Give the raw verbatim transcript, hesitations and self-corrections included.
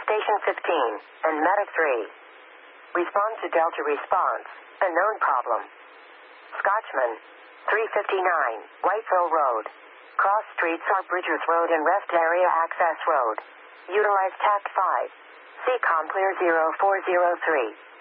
Station fifteen, and Medic three. Respond to Delta response. Unknown problem. Scotchman, three fifty-nine, Whiteville Road. Cross streets are Bridgers Road and Rest Area Access Road. Utilize Tact five. C COM clear zero four zero three.